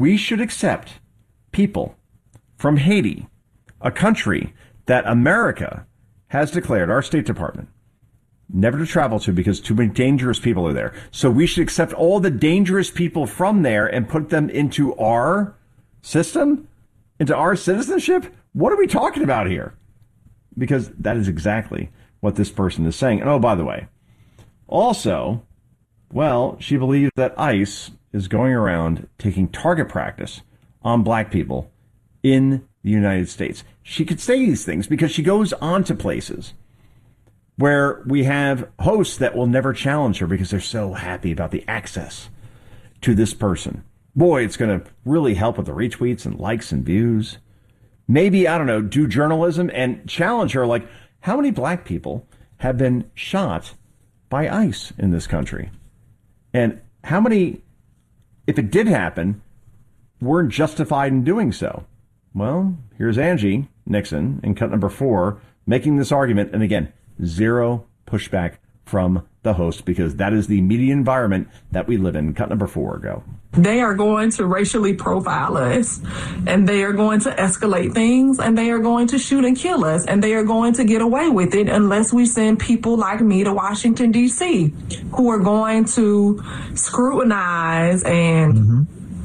we should accept people from Haiti, a country that America has declared, our State Department, never to travel to because too many dangerous people are there. So we should accept all the dangerous people from there and put them into our system, into our citizenship? What are we talking about here? Because that is exactly what this person is saying. And oh, by the way, also, well, she believes that ICE is going around taking target practice on black people in the United States. She could say these things because she goes on to places where we have hosts that will never challenge her because they're so happy about the access to this person. Boy, it's going to really help with the retweets and likes and views. Maybe, I don't know, do journalism and challenge her like, how many black people have been shot by ICE in this country? And how many, if it did happen, weren't justified in doing so? Well, here's Angie Nixon in cut number 4 making this argument. And again, zero pushback from the host because that is the media environment that we live in. Cut number 4, go. They are going to racially profile us, and they are going to escalate things, and they are going to shoot and kill us, and they are going to get away with it unless we send people like me to Washington, D.C., who are going to scrutinize and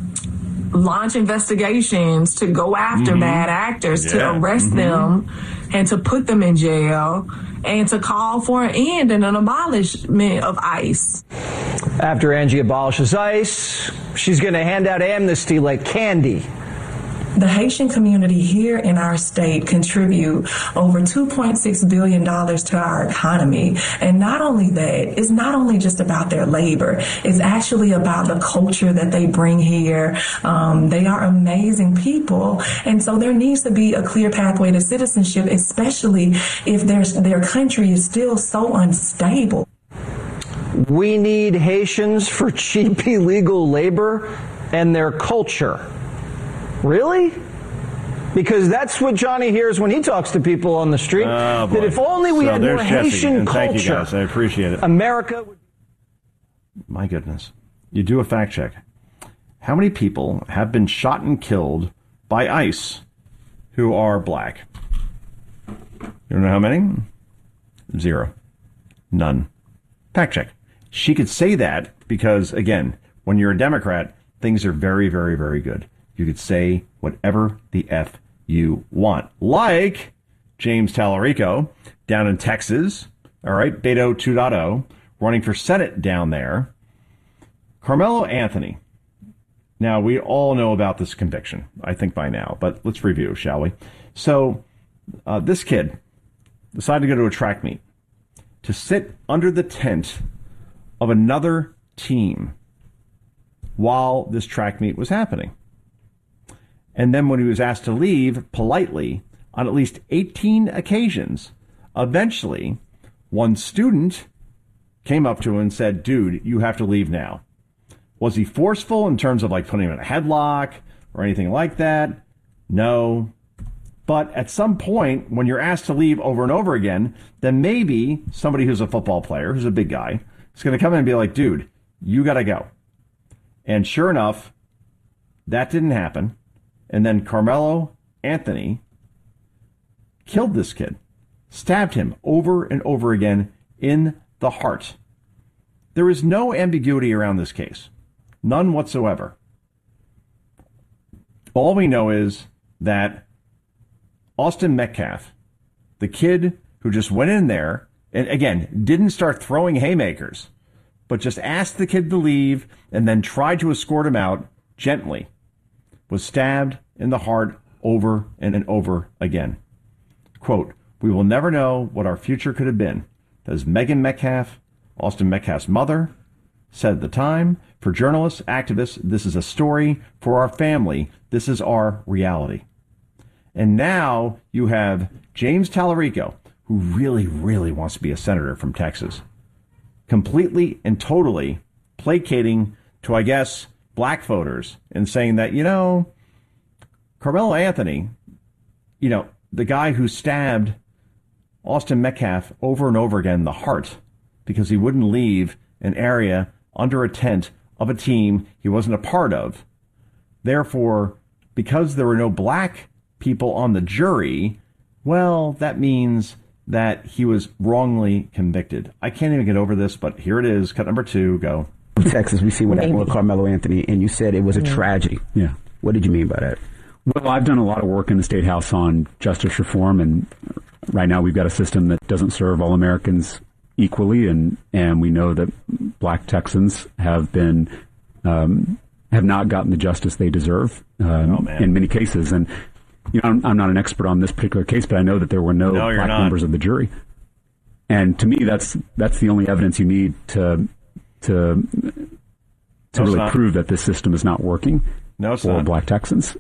launch investigations to go after bad actors, to arrest them and to put them in jail and to call for an end and an abolishment of ICE. After Angie abolishes ICE, she's going to hand out amnesty like candy. The Haitian community here in our state contribute over $2.6 billion to our economy. And not only that, it's not only just about their labor. It's actually about the culture that they bring here. They are amazing people. And so there needs to be a clear pathway to citizenship, especially if their country is still so unstable. We need Haitians for cheap illegal labor and their culture. Really? Because that's what Johnny hears when he talks to people on the street. Oh, that if only we had more Haitian culture. Thank you guys. I appreciate it. America would... My goodness. You do a fact check. How many people have been shot and killed by ICE who are black? You know how many? 0. None. Fact check. She could say that because, again, when you're a Democrat, things are very, very, very good. You could say whatever the F you want. Like James Tallarico down in Texas. All right, Beto 2.0 running for Senate down there. Carmelo Anthony. Now, we all know about this conviction, I think by now, but let's review, shall we? So this kid decided to go to a track meet to sit under the tent of another team while this track meet was happening. And then when he was asked to leave politely on at least 18 occasions, eventually one student came up to him and said, dude, you have to leave now. Was he forceful in terms of like putting him in a headlock or anything like that? No. But at some point, when you're asked to leave over and over again, then maybe somebody who's a football player, who's a big guy, is going to come in and be like, dude, you got to go. And sure enough, that didn't happen. And then Carmelo Anthony killed this kid, stabbed him over and over again in the heart. There is no ambiguity around this case. None whatsoever. All we know is that Austin Metcalf, the kid who just went in there and, again, didn't start throwing haymakers, but just asked the kid to leave and then tried to escort him out gently, was stabbed in the heart over and over again. Quote, we will never know what our future could have been. That is Megan Metcalf, Austin Metcalf's mother, said at the time. For journalists, activists, this is a story. For our family, this is our reality. And now you have James Tallarico, who really, really wants to be a senator from Texas, completely and totally placating to, I guess, black voters and saying that, Carmelo Anthony, the guy who stabbed Austin Metcalf over and over again in the heart because he wouldn't leave an area under a tent of a team he wasn't a part of, Therefore, because there were no black people on the jury, well, that means that he was wrongly convicted. I can't even get over this, but here it is. Cut number 2, go. Texas, we see what happened with Carmelo Anthony, and you said it was a tragedy. Yeah. What did you mean by that? Well, I've done a lot of work in the State House on justice reform, and right now we've got a system that doesn't serve all Americans equally, and we know that black Texans have been have not gotten the justice they deserve in many cases. And you know, I'm not an expert on this particular case, but I know that there were no black members of the jury. And to me, that's the only evidence you need to really prove that this system is not working for black Texans.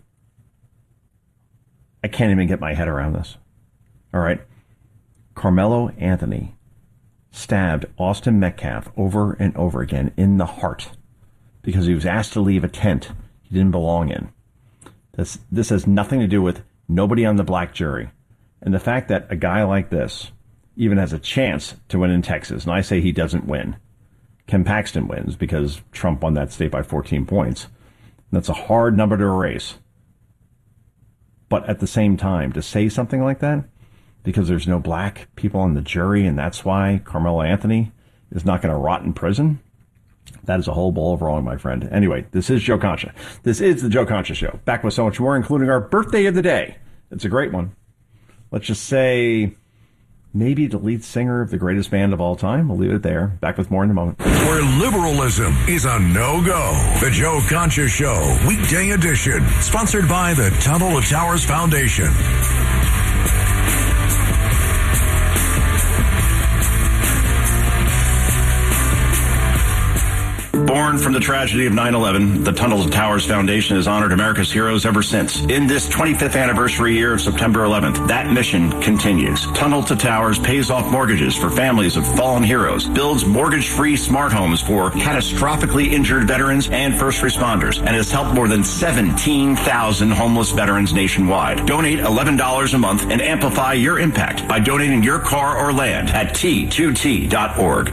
I can't even get my head around this. All right. Carmelo Anthony stabbed Austin Metcalf over and over again in the heart because he was asked to leave a tent he didn't belong in. This has nothing to do with nobody on the black jury. And the fact that a guy like this even has a chance to win in Texas, and I say he doesn't win. Ken Paxton wins because Trump won that state by 14 points. That's a hard number to erase. But at the same time, to say something like that, because there's no black people on the jury, and that's why Carmelo Anthony is not going to rot in prison, that is a whole bowl of wrong, my friend. Anyway, this is Joe Concha. This is the Joe Concha Show. Back with so much more, including our birthday of the day. It's a great one. Let's just say maybe the lead singer of the greatest band of all time. We'll leave it there. Back with more in a moment. Where liberalism is a no-go. The Joe Concha Show, weekday edition. Sponsored by the Tunnel to Towers Foundation. Born from the tragedy of 9/11, the Tunnel to Towers Foundation has honored America's heroes ever since. In this 25th anniversary year of September 11th, that mission continues. Tunnel to Towers pays off mortgages for families of fallen heroes, builds mortgage-free smart homes for catastrophically injured veterans and first responders, and has helped more than 17,000 homeless veterans nationwide. Donate $11 a month and amplify your impact by donating your car or land at T2T.org.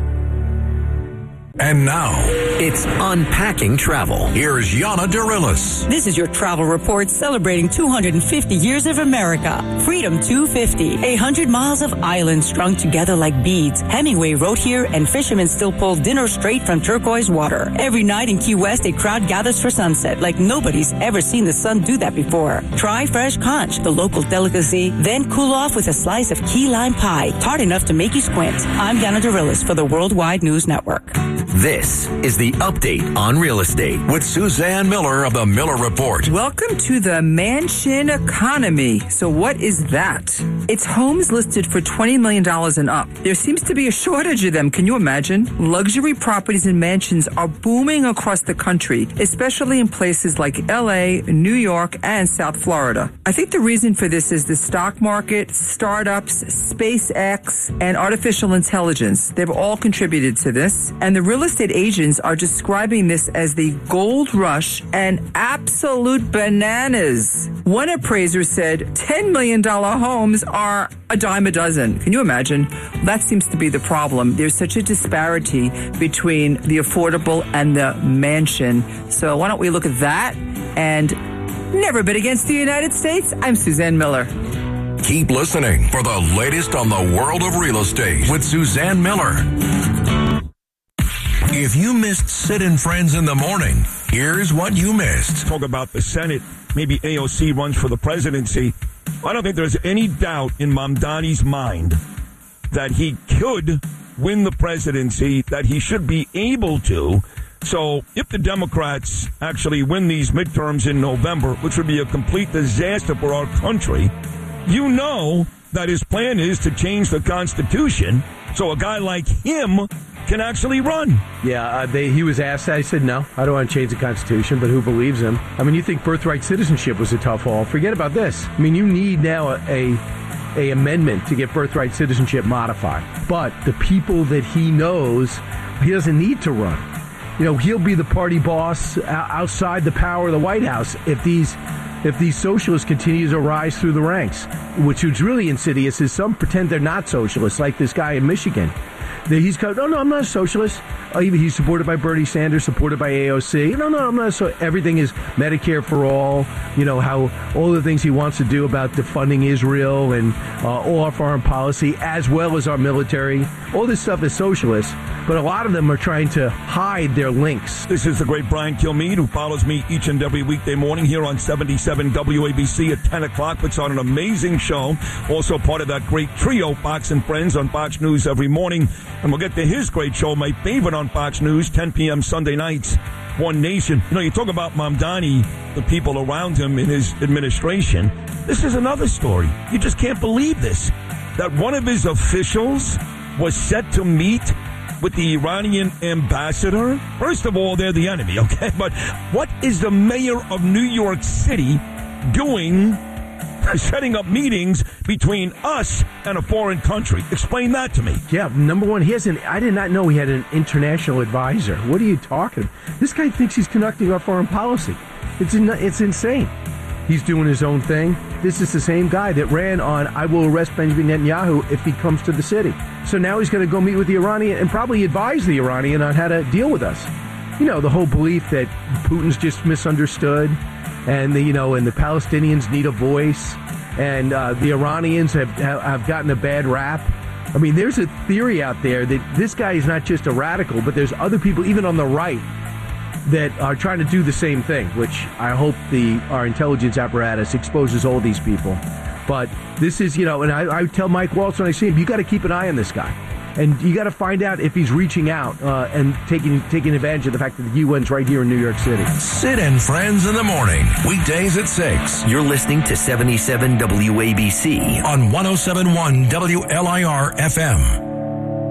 And now, it's Unpacking Travel. Here's Yana Dirilis. This is your travel report celebrating 250 years of America. Freedom 250, 100 miles of islands strung together like beads. Hemingway wrote here, and fishermen still pull dinner straight from turquoise water. Every night in Key West, a crowd gathers for sunset like nobody's ever seen the sun do that before. Try fresh conch, the local delicacy, then cool off with a slice of key lime pie, tart enough to make you squint. I'm Yana Dirilis for the Worldwide News Network. This is the update on real estate with Suzanne Miller of the Miller Report. Welcome to the mansion economy. So what is that? It's homes listed for $20 million and up. There seems to be a shortage of them. Can you imagine? Luxury properties and mansions are booming across the country, especially in places like LA, New York, and South Florida. I think the reason for this is the stock market, startups, SpaceX, and artificial intelligence. They've all contributed to this. And the real estate agents are describing this as the gold rush and absolute bananas. One appraiser said $10 million homes are a dime a dozen. Can you imagine? That seems to be the problem. There's such a disparity between the affordable and the mansion. So why don't we look at that and never bid against the United States? I'm Suzanne Miller. Keep listening for the latest on the world of real estate with Suzanne Miller. If you missed Sid and Friends in the morning, here's what you missed. Talk about the Senate. Maybe AOC runs for the presidency. I don't think there's any doubt in Mamdani's mind that he could win the presidency, that he should be able to. So if the Democrats actually win these midterms in November, which would be a complete disaster for our country, you know that his plan is to change the Constitution so a guy like him can actually run. Yeah, he was asked that. He said, no, I don't want to change the Constitution, but who believes him? I mean, you think birthright citizenship was a tough haul. Forget about this. I mean, you need now a amendment to get birthright citizenship modified. But the people that he knows, he doesn't need to run. You know, he'll be the party boss outside the power of the White House if these socialists continue to rise through the ranks. Which is really insidious is some pretend they're not socialists, like this guy in Michigan. He's going, no, I'm not a socialist. He's supported by Bernie Sanders, supported by AOC. No, I'm not. So everything is Medicare for all. How all the things he wants to do about defunding Israel and all our foreign policy, as well as our military. All this stuff is socialist, but a lot of them are trying to hide their links. This is the great Brian Kilmeade, who follows me each and every weekday morning here on 77 WABC at 10 o'clock. Puts on an amazing show. Also part of that great trio, Fox and Friends, on Fox News every morning. And we'll get to his great show, my favorite on Fox News, 10 p.m. Sunday nights, One Nation. You talk about Mamdani, the people around him in his administration. This is another story. You just can't believe this. That one of his officials was set to meet with the Iranian ambassador. First of all, they're the enemy, okay? But what is the mayor of New York City doing, setting up meetings between us and a foreign country? Explain that to me. Yeah, number one, I did not know he had an international advisor. What are you talking? This guy thinks he's conducting our foreign policy. It's insane. He's doing his own thing. This is the same guy that ran on, I will arrest Benjamin Netanyahu if he comes to the city. So now he's going to go meet with the Iranian and probably advise the Iranian on how to deal with us. The whole belief that Putin's just misunderstood and the Palestinians need a voice and the Iranians have gotten a bad rap. I mean, there's a theory out there that this guy is not just a radical, but there's other people, even on the right, that are trying to do the same thing, which I hope our intelligence apparatus exposes all these people. But this is, and I tell Mike Waltz when I see him, you got to keep an eye on this guy. And you got to find out if he's reaching out and taking advantage of the fact that the UN's right here in New York City. Sid and Friends in the morning, weekdays at 6. You're listening to 77 WABC on 107.1 WLIR FM.